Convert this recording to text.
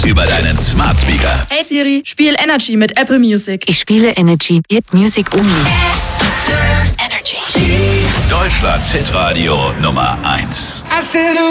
über deinen Smart Speaker. Hey Siri, spiel Energy mit Apple Music. Ich spiele Energy, Hit Music only. Energy. Deutschlands Hitradio Nummer 1.